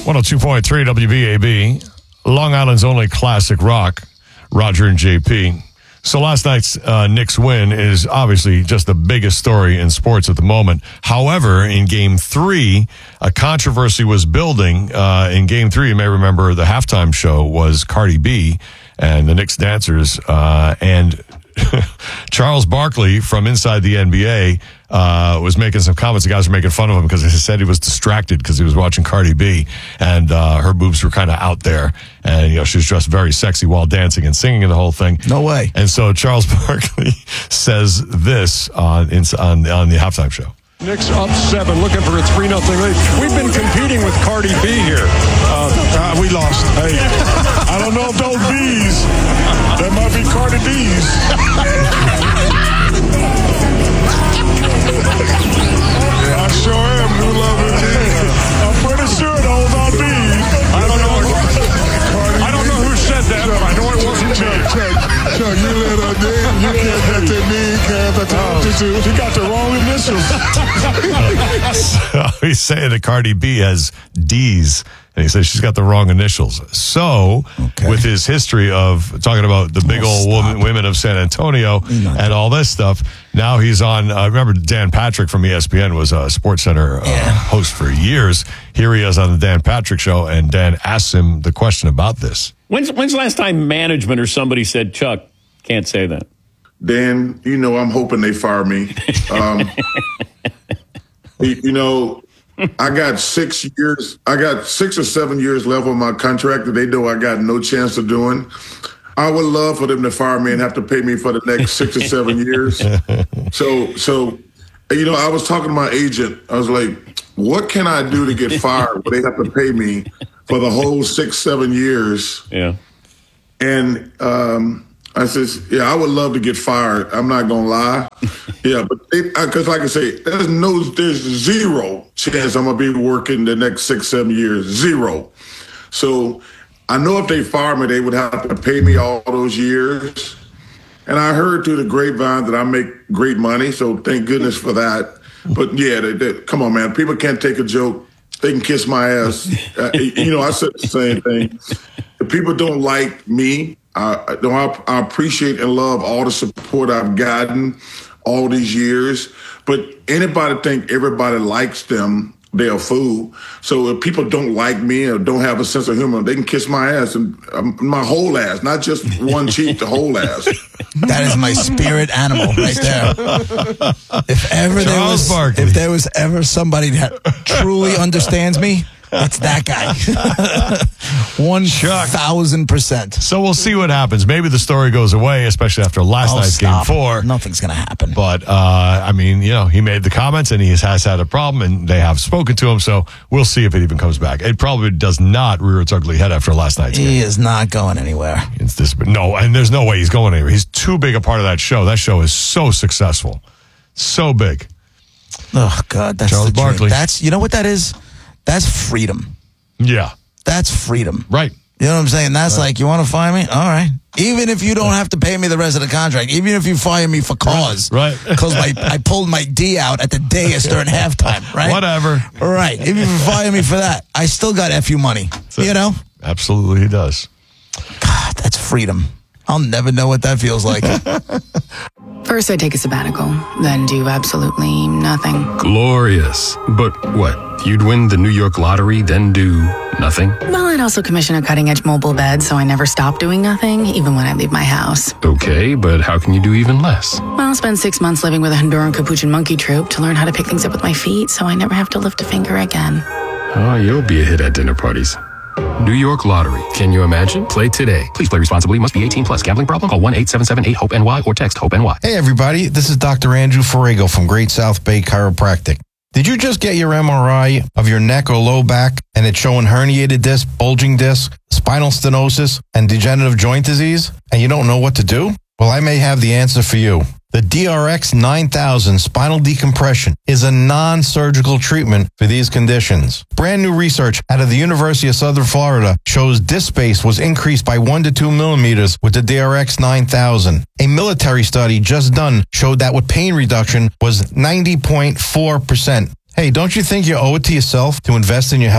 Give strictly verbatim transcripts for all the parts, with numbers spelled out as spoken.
one oh two point three W B A B, Long Island's only classic rock, Roger and J P. So last night's uh, Knicks win is obviously just the biggest story in sports at the moment. However, in Game three, a controversy was building. Uh, in Game three, you may remember the halftime show was Cardi B and the Knicks dancers. Uh, and Charles Barkley from inside the N B A uh, was making some comments. The guys were making fun of him because he said he was distracted because he was watching Cardi B and uh, her boobs were kind of out there. And, you know, she was dressed very sexy while dancing and singing and the whole thing. No way. And so Charles Barkley says this on, on, on the halftime show. Knicks up seven, looking for a three nothing lead. We've been competing with Cardi B here. Uh, uh, we lost. Hey, I don't know if those B's, that might be Cardi B's. I sure am, new love it. I'm pretty sure those are B's. I don't know. I don't know who said that, but I know it wasn't me. Chuck, Chuck, you little dick. You can't get to me, Cam. I told you to. You got the wrong initials. So he's saying that Cardi B has D's, and he says she's got the wrong initials. So, okay. With his history of talking about the big oh, old woman, women of San Antonio and all this stuff, now he's on, I uh, remember Dan Patrick from E S P N was a SportsCenter uh, yeah. host for years. Here he is on the Dan Patrick show, and Dan asks him the question about this. When's, when's the last time management or somebody said, Chuck, can't say that? Dan, you know, I'm hoping they fire me. Um, you know, I got six years, I got six or seven years left on my contract that they know I got no chance of doing. I would love for them to fire me and have to pay me for the next six or seven years. So, so, you know, I was talking to my agent. I was like, what can I do to get fired where they have to pay me for the whole six, seven years? Yeah. And, um, I says, yeah, I would love to get fired. I'm not going to lie. Yeah, but because like I say, there's no, there's zero chance I'm going to be working the next six, seven years. Zero. So I know if they fire me, they would have to pay me all those years. And I heard through the grapevine that I make great money. So thank goodness for that. But yeah, they, they, come on, man. People can't take a joke. They can kiss my ass. uh, you know, I said the same thing. If people don't like me, I, I appreciate and love all the support I've gotten all these years. But anybody think everybody likes them, they're a fool. So if people don't like me or don't have a sense of humor, they can kiss my ass, and um, my whole ass, not just one cheek, the whole ass. That is my spirit animal right there. If ever there was, Barkley. if there was ever somebody that truly understands me, it's that guy. One thousand percent. So we'll see what happens. Maybe the story goes away, especially after last oh, night's stop. game four. Nothing's going to happen. But, uh, I mean, you know, he made the comments and he has had a problem and they have spoken to him. So we'll see if it even comes back. It probably does not rear its ugly head after last night's he game. He is not going anywhere. It's this, no, and there's no way he's going anywhere. He's too big a part of that show. That show is so successful. So big. Oh, God. That's Charles the dream. Barkley. That's, you know what that is? That's freedom. Yeah. That's freedom. Right. You know what I'm saying? That's right. like, you want to fire me? All right. Even if you don't have to pay me the rest of the contract, even if you fire me for cause. Right. Because my I pulled my D out at the Deus during halftime, right? Whatever. Right. Even if you fire me for that, I still got F you money. So, you know? Absolutely, he does. God, that's freedom. I'll never know what that feels like. First, I take a sabbatical, then do absolutely nothing. Glorious. But what? You'd win the New York lottery, then do nothing? Well, I'd also commission a cutting-edge mobile bed, so I never stop doing nothing, even when I leave my house. Okay, but how can you do even less? Well, I'll spend six months living with a Honduran Capuchin monkey troupe to learn how to pick things up with my feet, so I never have to lift a finger again. Oh, you'll be a hit at dinner parties. New York Lottery. Can you imagine? Play today. Please play responsibly. Must be eighteen plus. Gambling problem? Call one eight seven seven eight hope N Y or text HOPE-NY. Hey, everybody. This is Doctor Andrew Ferrago from Great South Bay Chiropractic. Did you just get your M R I of your neck or low back and it's showing herniated disc, bulging disc, spinal stenosis, and degenerative joint disease, and you don't know what to do? Well, I may have the answer for you. The D R X nine thousand spinal decompression is a non-surgical treatment for these conditions. Brand new research out of the University of Southern Florida shows disc space was increased by one to two millimeters with the D R X nine thousand. A military study just done showed that with pain reduction was ninety point four percent. Hey, don't you think you owe it to yourself to invest in your health?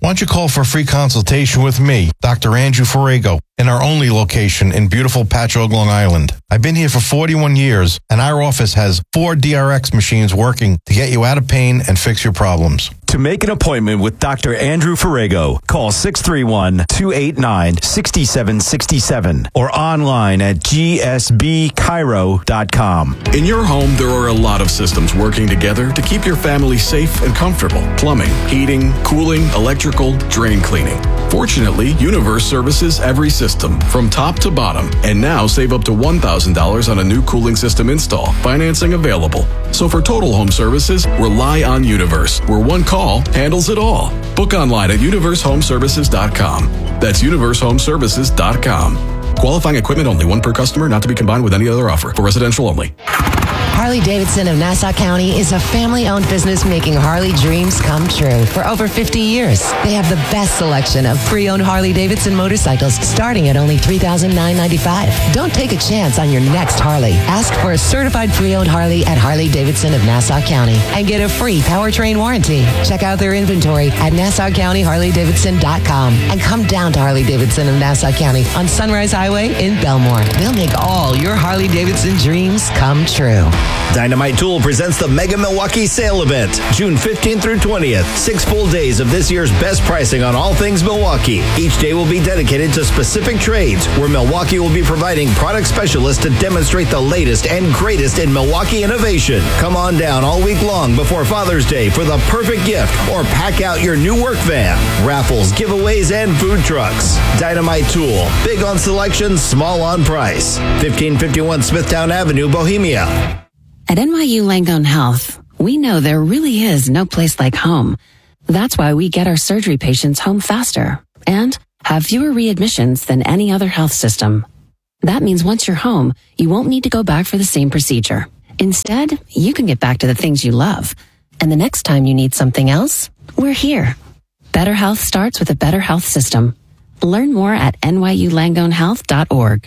Why don't you call for a free consultation with me, Doctor Andrew Ferrago, in our only location in beautiful Patchogue, Long Island. I've been here for forty-one years, and our office has four D R X machines working to get you out of pain and fix your problems. To make an appointment with Doctor Andrew Ferrago, call six three one, two eight nine, six seven six seven or online at g s b chiro dot com. In your home, there are a lot of systems working together to keep your family safe and comfortable. Plumbing, heating, cooling, electrical, drain cleaning. Fortunately, Universe services every system from top to bottom, and now save up to one thousand dollars on a new cooling system install. Financing available. So for total home services, rely on Universe, where one call handles it all. Book online at universe home services dot com. That's universe home services dot com. Qualifying equipment only, one per customer, not to be combined with any other offer. For residential only. Harley-Davidson of Nassau County is a family-owned business making Harley dreams come true for over fifty years. They have the best selection of pre-owned Harley-Davidson motorcycles starting at only three thousand nine hundred ninety-five dollars. Don't take a chance on your next Harley. Ask for a certified pre-owned Harley at Harley-Davidson of Nassau County and get a free powertrain warranty. Check out their inventory at nassau county harley davidson dot com and come down to Harley-Davidson of Nassau County on Sunrise Highway in Belmore. They'll make all your Harley-Davidson dreams come true. Dynamite Tool presents the Mega Milwaukee Sale Event, June fifteenth through twentieth. Six full days of this year's best pricing on all things Milwaukee. Each day will be dedicated to specific trades, where Milwaukee will be providing product specialists to demonstrate the latest and greatest in Milwaukee innovation. Come on down all week long before Father's Day for the perfect gift, or pack out your new work van. Raffles, giveaways, and food trucks. Dynamite Tool, big on selection, small on price. fifteen fifty-one Smithtown Avenue, Bohemia. At N Y U Langone Health, we know there really is no place like home. That's why we get our surgery patients home faster and have fewer readmissions than any other health system. That means once you're home, you won't need to go back for the same procedure. Instead, you can get back to the things you love. And the next time you need something else, we're here. Better health starts with a better health system. Learn more at n y u langone health dot org.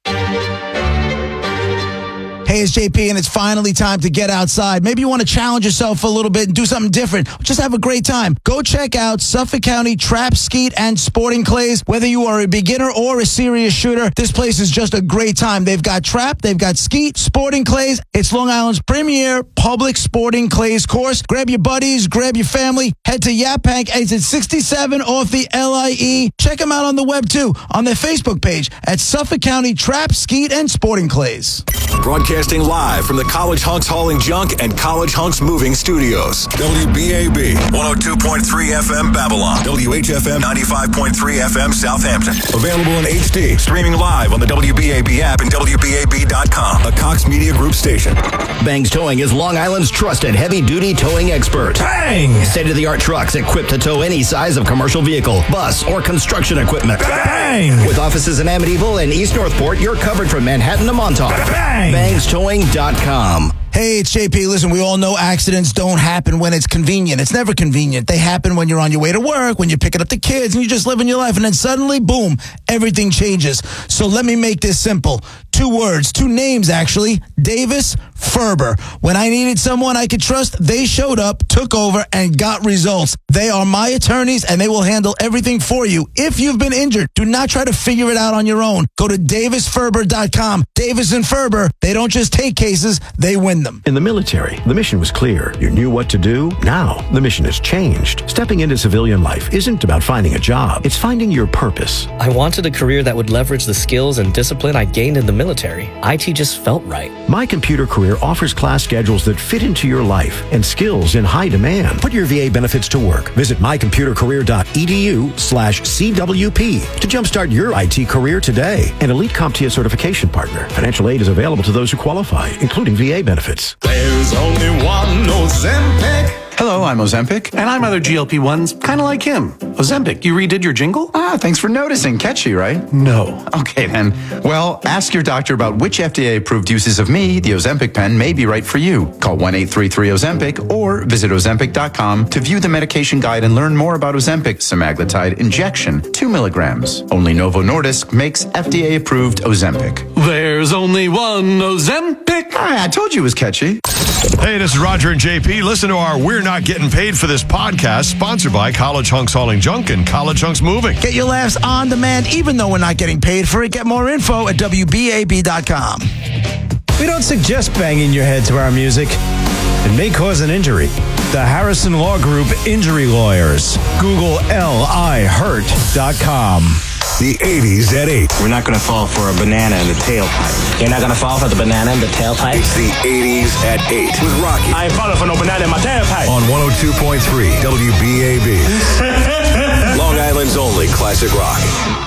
Hey, it's J P, and it's finally time to get outside. Maybe you want to challenge yourself a little bit and do something different. Just have a great time. Go check out Suffolk County Trap, Skeet, and Sporting Clays. Whether you are a beginner or a serious shooter, this place is just a great time. They've got trap, they've got skeet, sporting clays. It's Long Island's premier public sporting clays course. Grab your buddies, grab your family. Head to Yaphank exit sixty-seven off the L I E. Check them out on the web, too, on their Facebook page at Suffolk County Trap, Skeet, and Sporting Clays. Broadcasting live from the College Hunks Hauling Junk and College Hunks Moving Studios. W B A B one oh two point three F M Babylon. W H F M ninety-five point three F M Southampton. Available in H D. Streaming live on the W B A B app and W B A B dot com. A Cox Media Group station. Bangs Towing is Long Island's trusted heavy-duty towing expert. Bang! State-of-the-art trucks equipped to tow any size of commercial vehicle, bus, or construction equipment. Bang! With offices in Amityville and East Northport, you're covered from Manhattan to Montauk. Bang! bangs towing dot com. Hey, it's J P. Listen, we all know accidents don't happen when it's convenient. It's never convenient. They happen when you're on your way to work, when you're picking up the kids, and you're just living your life, and then suddenly, boom, everything changes. So let me make this simple. Two words, two names, actually. Davis Ferber. When I needed someone I could trust, they showed up, took over, and got results. They are my attorneys, and they will handle everything for you. If you've been injured, do not try to figure it out on your own. Go to davis ferber dot com. Davis and Ferber, they don't just take cases, they win them. In the military, the mission was clear. You knew what to do. Now, the mission has changed. Stepping into civilian life isn't about finding a job. It's finding your purpose. I wanted a career that would leverage the skills and discipline I gained in the military. I T just felt right. My Computer Career offers class schedules that fit into your life and skills in high demand. Put your V A benefits to work. Visit my computer career dot e d u slash C W P to jumpstart your I T career today. An Elite CompTIA certification partner. Financial aid is available to those who qualify, including V A benefits. There's only one Ozempic. Hello, I'm Ozempic, and I'm other G L P ones, kind of like him. Ozempic, you redid your jingle? Ah, thanks for noticing. Catchy, right? No. Okay, then. Well, ask your doctor about which F D A-approved uses of me, the Ozempic pen, may be right for you. Call one eight three three Ozempic or visit ozempic dot com to view the medication guide and learn more about Ozempic semaglutide injection, two milligrams. Only Novo Nordisk makes F D A-approved Ozempic. There's only one Ozempic. Ah, I told you it was catchy. Hey, this is Roger and J P. Listen to our We're Not Getting Paid for This podcast, sponsored by College Hunks Hauling Junk and College Hunks Moving. Get your laughs on demand, even though we're not getting paid for it. Get more info at W B A B dot com. We don't suggest banging your head to our music. It may cause an injury. The Harrison Law Group Injury Lawyers. Google L I hurt dot com. The eighties at eight. We're not going to fall for a banana in the tailpipe. You're not going to fall for the banana in the tailpipe? It's the eighties at eight with Rocky. I ain't falling for no banana in my tailpipe. On one oh two point three W B A B. Long Island's only classic rock.